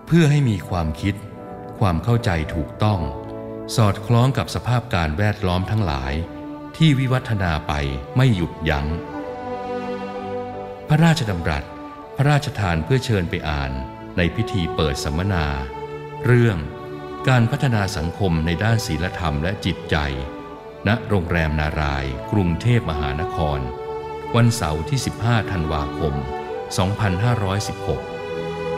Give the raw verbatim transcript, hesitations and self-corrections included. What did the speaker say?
เพื่อให้มีความคิดความเข้าใจถูกต้องสอดคล้องกับสภาพการแวดล้อมทั้งหลายที่วิวัฒนาไปไม่หยุดยั้งพระราชดำรัสพระราชทานเพื่อเชิญไปอ่านในพิธีเปิดสัมมนาเรื่องการพัฒนาสังคมในด้านศีลธรรมและจิตใจณโรงแรมนารายณ์กรุงเทพมหานครวันเสาร์ที่สิบห้าธันวาคมสองพันห้าร้อยสิบหก